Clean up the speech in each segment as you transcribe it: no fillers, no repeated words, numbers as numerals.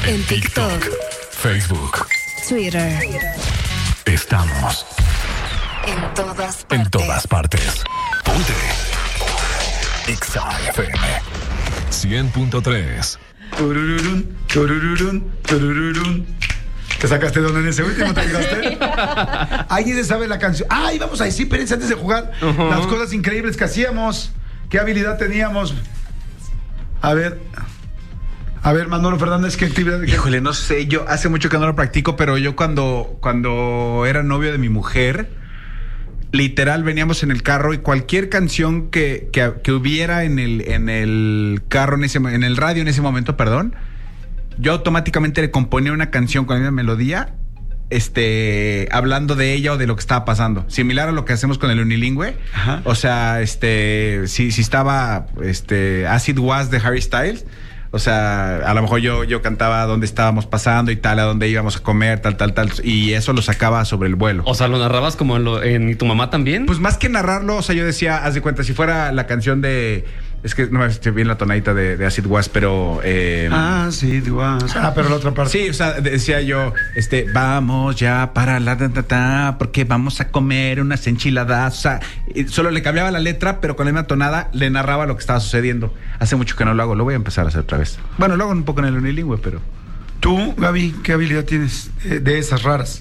En TikTok, Facebook, Twitter. Estamos En todas partes. en todas partes. Ponte Exa FM 100.3. Turururún, turururún, turururún. ¿Te sacaste dónde en ese último? ¿Te fijaste? ¿Alguien se sabe la canción? ¡Ay, vamos a decir, espérense, antes de jugar! Las cosas increíbles que hacíamos. ¿Qué habilidad teníamos? A ver, Manolo Fernández, ¿qué actividad? Híjole, no sé, yo hace mucho que no lo practico, pero yo cuando era novio de mi mujer, literal veníamos en el carro y cualquier canción que hubiera en el carro, en el radio en ese momento, perdón, yo automáticamente le componía una canción con la misma melodía, hablando de ella o de lo que estaba pasando. Similar a lo que hacemos con el unilingüe. Ajá. O sea, si estaba Acid Was de Harry Styles, o sea, a lo mejor yo cantaba dónde estábamos pasando y tal, a dónde íbamos a comer, tal, y eso lo sacaba sobre el vuelo. O sea, ¿lo narrabas como en ¿Y tu mamá también? Pues más que narrarlo, o sea, yo decía, haz de cuenta, si fuera la canción de... Es que no me estoy bien la tonadita de Acid Was, pero... Acid Was. Pero la otra parte. Sí, o sea, decía yo, vamos ya para porque vamos a comer unas enchiladas. O sea, solo le cambiaba la letra, pero con la misma tonada le narraba lo que estaba sucediendo. Hace mucho que no lo hago, lo voy a empezar a hacer otra vez. Bueno, lo hago un poco en el unilingüe, pero... Tú, Gaby, ¿qué habilidad tienes de esas raras?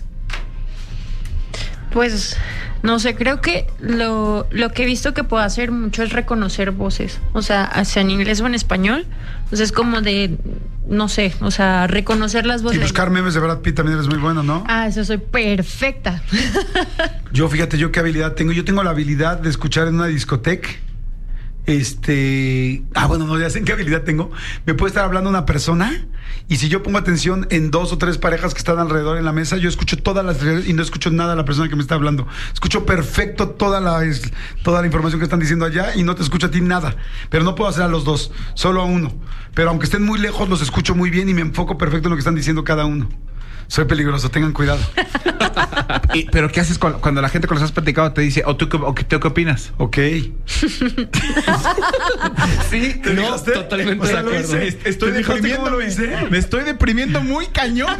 Pues, no sé, creo que lo que he visto que puedo hacer mucho es reconocer voces. O sea en inglés o en español. O sea, es como de, no sé, o sea, reconocer las Y voces. buscar memes de Brad Pitt también eres muy bueno, ¿no? Eso soy perfecta. Yo, fíjate, ¿yo qué habilidad tengo? Yo tengo la habilidad de escuchar en una discoteca. Bueno, no, ya sé en qué habilidad tengo. Me puede estar hablando una persona y si yo pongo atención en 2 o 3 parejas que están alrededor en la mesa, yo escucho todas las y no escucho nada a la persona que me está hablando. Escucho perfecto toda la información que están diciendo allá y no te escucho a ti nada. Pero no puedo hacer a los dos, solo a uno. Pero aunque estén muy lejos, los escucho muy bien y me enfoco perfecto en lo que están diciendo cada uno. Soy peligroso, tengan cuidado. ¿Pero qué haces cuando la gente con los has platicado te dice, ¿tú qué opinas? Ok. Sí, ¿Te No, fijaste? totalmente O sea, de lo acuerdo. hice. Estoy ¿Te fijaste cómo lo deprimiéndome. hice? Me estoy deprimiendo muy cañón.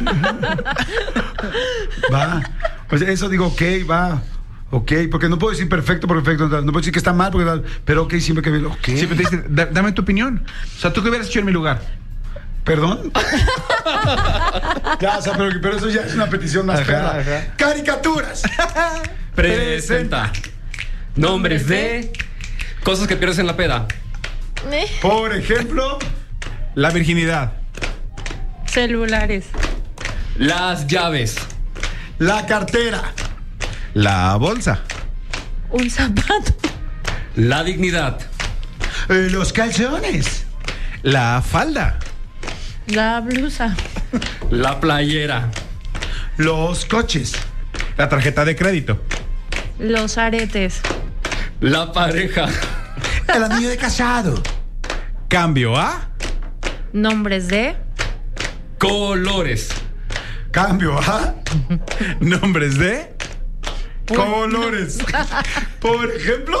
Va. O sea, eso digo, ok, va. Ok, porque no puedo decir perfecto, no puedo decir que está mal, pero ok, siempre que veo, ok. Siempre te dicen, dame tu opinión. O sea, ¿tú qué hubieras hecho en mi lugar? ¿Perdón? Ya, o sea, pero eso ya es una petición más perra. ¡Caricaturas! Presenta nombres de cosas que pierdes en la peda. Por ejemplo, La virginidad. Celulares. Las llaves. la cartera, La bolsa. Un zapato. La dignidad. los calzones, La falda. La blusa. La playera. los coches, La tarjeta de crédito. Los aretes. La pareja. el anillo de casado, Cambio a... Nombres de Colores. cambio a Nombres de... colores. Por ejemplo,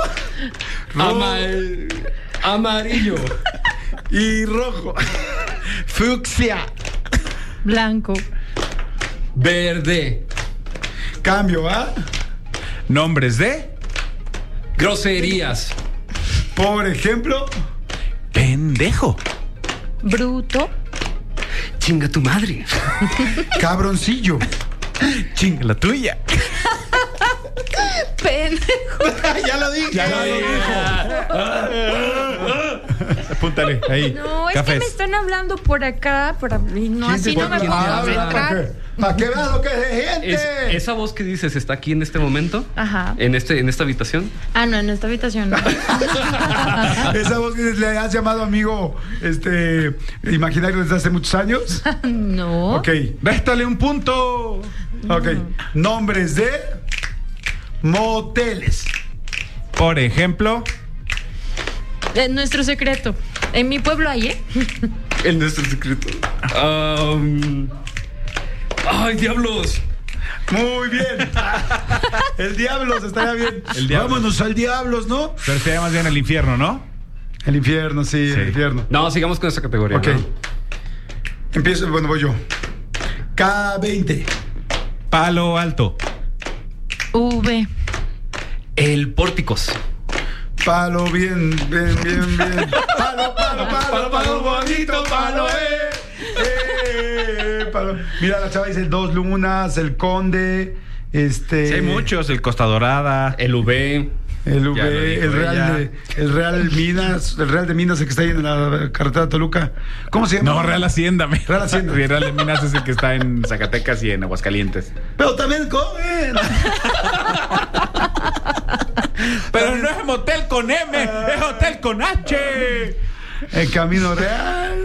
Amarillo. y rojo, fucsia, blanco. Verde. cambio a, Nombres de... Groserías. por ejemplo, Pendejo. Bruto. Chinga tu madre. cabroncillo, Chinga la tuya. Pendejo. Ya lo dije. Apúntale, ahí. No, es Cafés. que me están hablando por acá, y no, así no me puedo acercar. para que veas lo que es gente. ¿Esa voz que dices está aquí en este momento? Ajá. ¿En esta habitación? No, en esta habitación no. Esa voz que le has llamado amigo imaginario desde hace muchos años. No. Ok, Réstale un punto. ok. Nombres de moteles, Por ejemplo... Nuestro secreto. En mi pueblo hay, el nuestro secreto. ¡Ay, diablos! Muy bien. El Diablos estaría bien. El Diablos. Vámonos al Diablos, ¿no? Pero sería más bien el infierno, ¿no? El infierno, sí, el infierno. No, sigamos con esa categoría. Ok. ¿no? Empiezo, bueno, voy yo. K20. Palo Alto. V. El Pórticos. Palo, bien. Palo, bonito, palo, palo. Mira, la chava dice el Dos Lunas, el Conde, Sí, hay muchos. El Costa Dorada. El V. el Ya lo V, dijo el ella. Real Minas, el que está ahí en la carretera de Toluca. ¿Cómo se llama? No, Real Hacienda. Real Hacienda. Sí, Real de Minas es el que está en Zacatecas y en Aguascalientes. Pero también comen. Pero no es motel con M, es hotel con H. El Camino Real.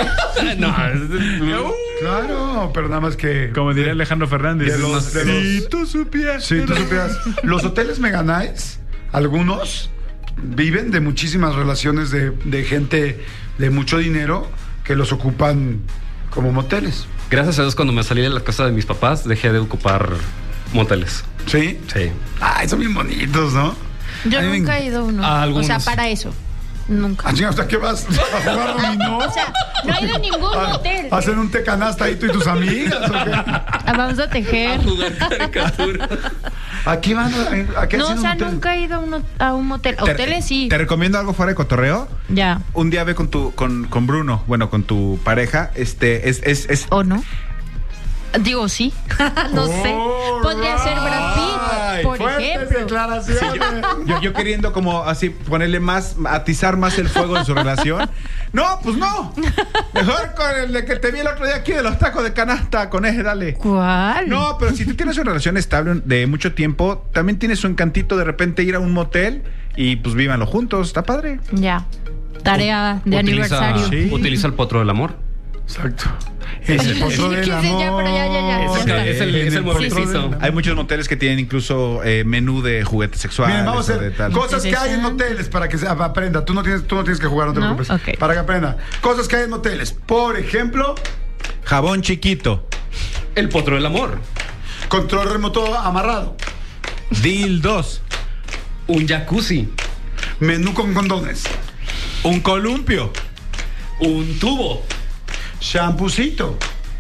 No, Claro, pero nada más que. Como diría Alejandro Fernández. De los- Si tú supieras. Si tú supieras. Los hoteles Meganais, algunos viven de muchísimas relaciones de gente de mucho dinero que los ocupan como moteles. gracias a Dios, cuando me salí de la casa de mis papás, dejé de ocupar moteles. ¿Sí? Sí. Ay, son bien bonitos, ¿no? Yo A mí me- nunca he ido a uno. A algunos. O sea, para eso. Nunca. Ah, chinga, ¿hasta qué vas? ¿A jugar dominó? O sea, no he ido a ningún hotel. ¿Hacen un tecanasta ahí tú y tus amigas? ¿O qué? Vamos a tejer. Jugar caricatura. ¿Aquí van? ¿A qué No, hacen o sea, un hotel? nunca he ido a un motel. Hoteles sí. Te recomiendo algo fuera de cotorreo. Ya. Un día ve con Bruno, bueno, con tu pareja. Es ¿O no? Digo, sí. No sé. Podría ser Brad Pitt, por Fuertes ejemplo. declaraciones. yo queriendo como así ponerle atizar más el fuego en su relación. No, pues no. Mejor con el de que te vi el otro día aquí de los tacos de canasta, con ese, dale. ¿Cuál? No, pero si tú tienes una relación estable de mucho tiempo, también tienes un encantito de repente ir a un motel y pues vívanlo juntos, está padre. Ya. Tarea de aniversario. Sí. Utiliza el potro del amor. Exacto. Oye, Ese sí, potro del quise ya, amor. pero ya. Es Ya el- está. es el potro preciso. del- Hay muchos moteles que tienen incluso menú de juguetes sexuales. Miren, vamos a o de hacer tal. cosas que hay en Interesante. moteles para que aprenda. Tú no tienes que jugar, no te ¿No? preocupes. Ok. Para que aprenda. Cosas que hay en moteles. Por ejemplo, Jabón chiquito, El potro del amor. control remoto amarrado. dildos, Un jacuzzi. Menú con condones. un columpio, Un tubo. Champucito.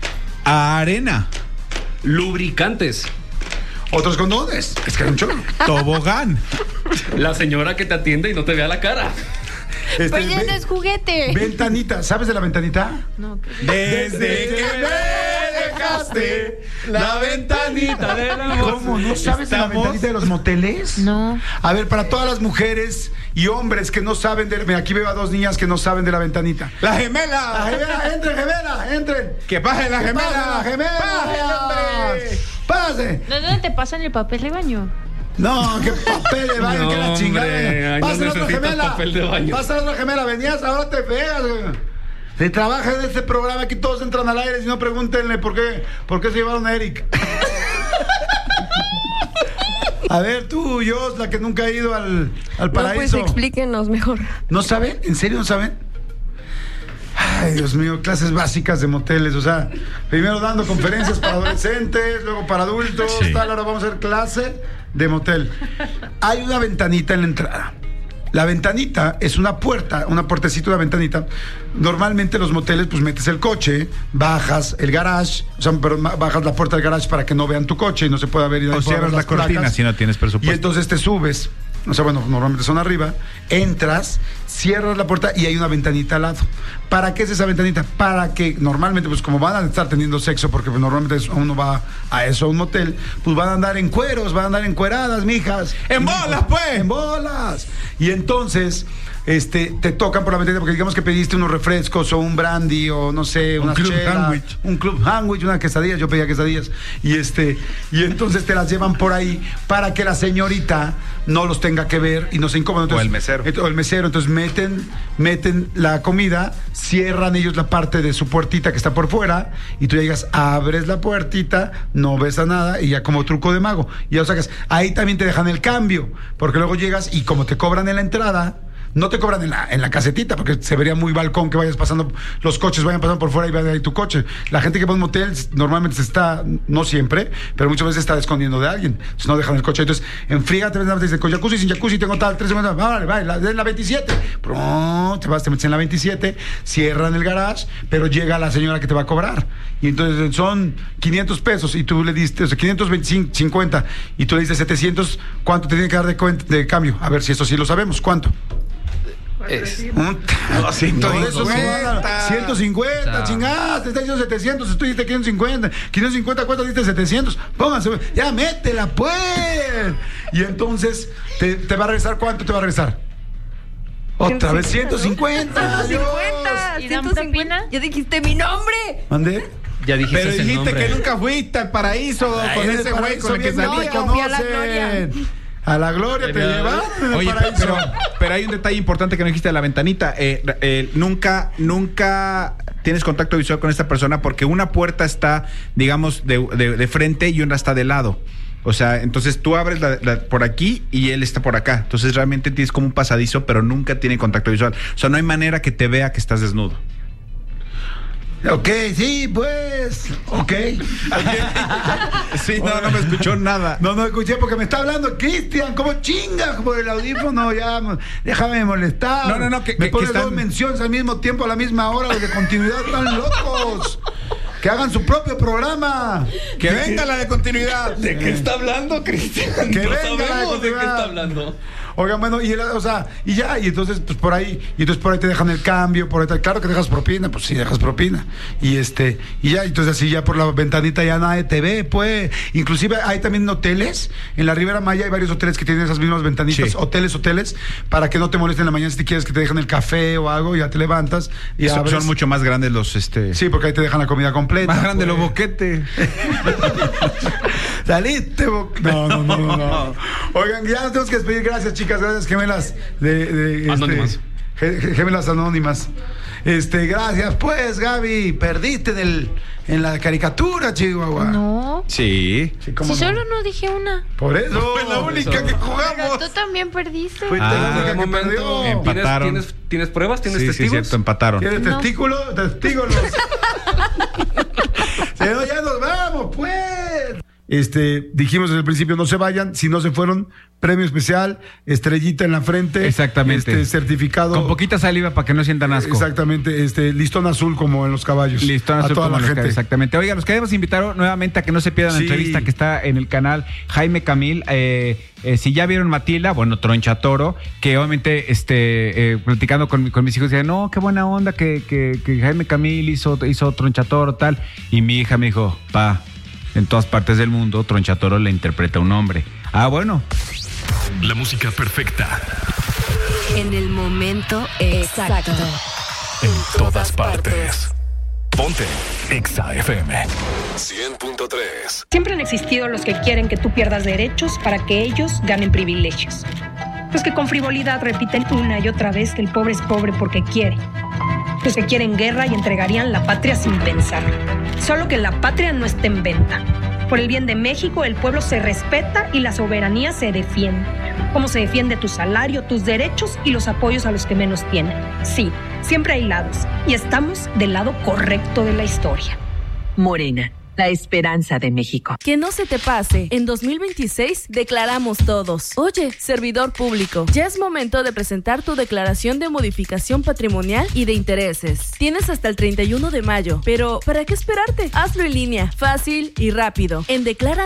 arena, Lubricantes. Otros condones. Es que hay un chorro. tobogán, La señora que te atiende y no te vea la cara. Pues ya no es juguete. Ventanita. ¿Sabes de la ventanita? No, desde que me dejaste la ventanita del amor. ¿Cómo? ¿No sabes de la Estamos- ventanita de los moteles? no. A ver, para todas las mujeres y hombres que no saben de... Mira, aquí veo a dos niñas que no saben de la ventanita. La La gemela. gemela, entren. Que pase la ¡Que gemela. pase la gemela! Pase, hombre. ¡Pase! ¿No es donde te pasan el papel de baño? No, qué papel de baño, No, que la chingada. hombre, ay, no Pasa la otra necesitas gemela. papel de baño. Pasa la otra gemela, venías, ahora te pegas, güey. Se trabaja en este programa, aquí todos entran al aire, si no pregúntenle por qué se llevaron a Eric. A ver, tú, yo, la que nunca ha ido al No, pues paraíso. explíquenos mejor. ¿No saben? ¿En serio no saben? Ay, Dios mío, clases básicas de moteles, o sea, primero dando conferencias para adolescentes, luego para adultos, Sí. tal, ahora vamos a hacer clase de motel. Hay una ventanita en la entrada. La ventanita es una puerta, una puertecita, una ventanita. Normalmente los moteles, pues metes el coche, bajas el garage, o sea, pero bajas la puerta del garage para que no vean tu coche y no se pueda ver. Y O cierras la cortina si no tienes Y presupuesto. entonces te subes, o sea, bueno, normalmente son arriba, entras, cierras la puerta y hay una ventanita al lado. ¿Para qué es esa ventanita? Para que normalmente, pues como van a estar teniendo sexo, porque pues, normalmente uno va a eso, a un motel, pues van a andar en cueros, van a andar encueradas, mijas. ¡En Y, bolas, pues! ¡En bolas! Y entonces... te tocan por la ventanita porque digamos que pediste unos refrescos o un brandy o no sé, unas club chelas, sándwich. un club sándwich, una quesadilla, yo pedía quesadillas y entonces te las llevan por ahí para que la señorita no los tenga que ver y no se incómodo. Entonces, O el mesero. O el mesero, entonces meten la comida, cierran ellos la parte de su puertita que está por fuera y tú ya llegas, abres la puertita, no ves a nada y ya como truco de mago, y ya lo sacas. Ahí también te dejan el cambio, porque luego llegas y como te cobran en la entrada, no te cobran en la casetita, porque se vería muy balcón que vayas pasando, los coches vayan pasando por fuera y vean ahí tu coche. La gente que va a un motel normalmente se está, no siempre, pero muchas veces está escondiendo de alguien. Entonces no dejan el coche. Entonces, en friega te dicen, con jacuzzi, sin jacuzzi, tengo tal, 3 segundos, vale, la 27. Te metes en la 27, cierran el garage, pero llega la señora que te va a cobrar. Y entonces son 500 pesos y tú le diste, o sea, 550 y tú le diste 700, ¿cuánto te tiene que dar de cambio? A ver si eso sí lo sabemos, ¿cuánto? No, 150, 150, chingada, te está diciendo 700, tú diste 550, 550, ¿cuánto diste? 700, pónganse, ya métela pues. Y entonces, ¿te va a regresar cuánto te va a regresar? Otra vez 150. 150. ¿Y dan propina? Ya dijiste mi nombre. ¿Mandé? Ya dijiste Pero ese dijiste nombre. que nunca fuiste al paraíso con ese güey con el que no salía. me conocen. A la gloria te llevan. Oye, pero hay un detalle importante que no dijiste de la ventanita. Nunca tienes contacto visual con esta persona porque una puerta está, digamos, de frente y una está de lado. O sea, entonces tú abres por aquí y él está por acá. Entonces realmente tienes como un pasadizo, pero nunca tiene contacto visual. O sea, no hay manera que te vea que estás desnudo. Ok, sí, pues. Ok. Sí, no me escuchó nada. No escuché porque me está hablando Cristian. ¿Cómo chingas por el audífono? Ya, déjame molestar. No, me pones dos menciones al mismo tiempo, a la misma hora. Los de continuidad están locos. Que hagan su propio programa. Que venga la de continuidad. ¿De qué está hablando, Cristian? Que No venga la de sabemos de qué continuidad. está hablando. Oigan, bueno, y entonces pues por ahí te dejan el cambio, por ahí, claro que dejas propina, pues sí dejas propina. Y entonces así ya por la ventanita ya nadie te ve, pues. Inclusive hay también hoteles, en la Riviera Maya hay varios hoteles que tienen esas mismas ventanitas, sí. hoteles, para que no te molesten en la mañana si te quieres que te dejen el café o algo, ya te levantas y abres. Son mucho más grandes los Sí, porque ahí te dejan la comida completa. más grandes pues. los boquetes. Saliste, No. Oigan, ya nos tenemos que despedir. Gracias, chicas. Gracias, gemelas Anónimas. Gemelas anónimas. Gracias, pues, Gaby. Perdiste en la caricatura, Chihuahua. No. Sí. Sí, ¿cómo Si no? solo no dije una. Por eso. Fue la única que Pero jugamos. tú también perdiste. Fue la única que momento. perdió. Empataron. ¿Tienes pruebas? ¿Tienes Sí, testigos? cierto, empataron. ¿Tienes No. testículos? Testículos. Ya nos vamos, pues. Dijimos desde el principio, no se vayan, si no se fueron, premio especial, estrellita en la frente. Exactamente. Certificado. Con poquita saliva para que no sientan asco. Exactamente, listón azul como en los caballos. Listón a azul toda como la los gente. exactamente. Oiga, los queremos invitar nuevamente a que no se pierdan la Sí. entrevista que está en el canal Jaime Camil. Si ya vieron Matilda, bueno, Troncha Toro, que obviamente platicando con mis hijos, decían, no, qué buena onda que Jaime Camil hizo Troncha Toro, tal. Y mi hija me dijo, en todas partes del mundo, Troncha Toro le interpreta a un hombre. Bueno. La música perfecta En el momento exacto. en todas partes. Ponte Exa FM 100.3. Siempre han existido los que quieren que tú pierdas derechos para que ellos ganen privilegios. Los que con frivolidad repiten una y otra vez que el pobre es pobre porque quiere. Los que quieren guerra y entregarían la patria sin pensar. Solo que la patria no está en venta. Por el bien de México, el pueblo se respeta y la soberanía se defiende. Como se defiende tu salario, tus derechos y los apoyos a los que menos tienen. Sí, siempre hay lados. Y estamos del lado correcto de la historia. Morena, la esperanza de México. Que no se te pase, en 2026 declaramos todos. Oye, servidor público, ya es momento de presentar tu declaración de modificación patrimonial y de intereses. Tienes hasta el 31 de mayo, pero ¿para qué esperarte? Hazlo en línea, fácil y rápido, en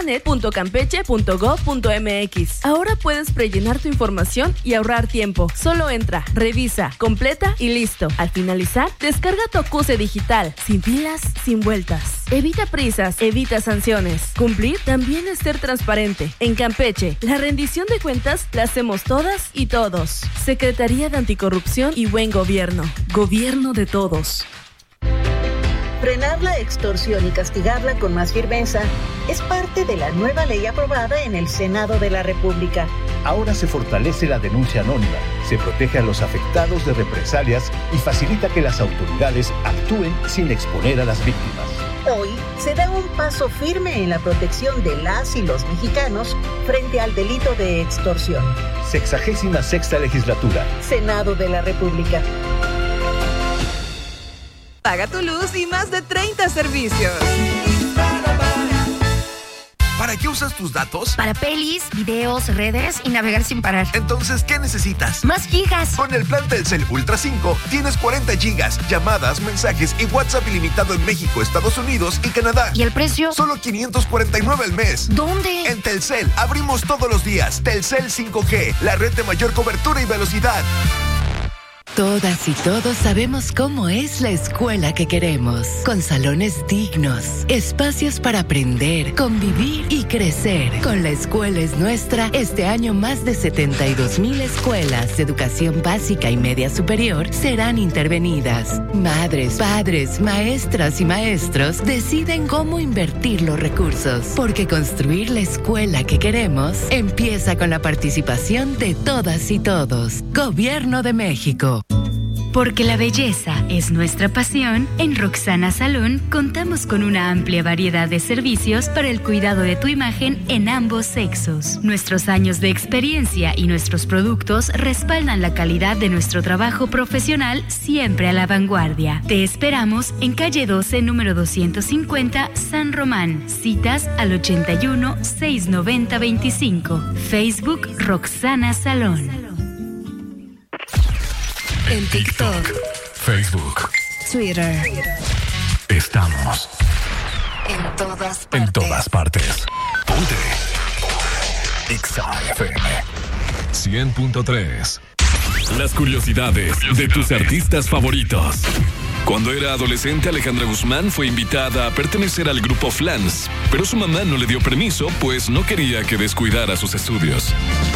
declaranet.campeche.gov.mx. Ahora puedes prellenar tu información y ahorrar tiempo. Solo entra, revisa, completa y listo. Al finalizar, descarga tu acuse digital, sin filas, sin vueltas. Evita prisas, evita sanciones. Cumplir también es ser transparente. En Campeche, la rendición de cuentas la hacemos todas y todos. Secretaría de Anticorrupción y Buen Gobierno. Gobierno de todos. Frenar la extorsión y castigarla con más firmeza es parte de la nueva ley aprobada en el Senado de la República. Ahora se fortalece la denuncia anónima, se protege a los afectados de represalias y facilita que las autoridades actúen sin exponer a las víctimas. Hoy se da un paso firme en la protección de las y los mexicanos frente al delito de extorsión. 66ª legislatura. Senado de la República. Paga tu luz y más de 30 servicios. ¿Para qué usas tus datos? Para pelis, videos, redes y navegar sin parar. Entonces, ¿qué necesitas? Más gigas. Con el plan Telcel Ultra 5 tienes 40 gigas, llamadas, mensajes y WhatsApp ilimitado en México, Estados Unidos y Canadá. ¿Y el precio? Solo $549 al mes. ¿Dónde? En Telcel, abrimos todos los días. Telcel 5G, la red de mayor cobertura y velocidad. Todas y todos sabemos cómo es la escuela que queremos, con salones dignos, espacios para aprender, convivir y crecer. Con La Escuela es Nuestra, este año más de 72,000 escuelas de educación básica y media superior serán intervenidas. Madres, padres, maestras y maestros deciden cómo invertir los recursos, porque construir la escuela que queremos empieza con la participación de todas y todos. Gobierno de México. Porque la belleza es nuestra pasión, en Roxana Salón contamos con una amplia variedad de servicios para el cuidado de tu imagen en ambos sexos. Nuestros años de experiencia y nuestros productos respaldan la calidad de nuestro trabajo profesional, siempre a la vanguardia. Te esperamos en calle 12, número 250, San Román. Citas al 81 690 25. Facebook Roxana Salón. En TikTok, Facebook, Twitter. Estamos En todas partes. en todas partes. Ponte Exa FM 100.3. Las curiosidades de tus artistas favoritos. Cuando era adolescente, Alejandra Guzmán fue invitada a pertenecer al grupo Flans, pero su mamá no le dio permiso, pues no quería que descuidara sus estudios.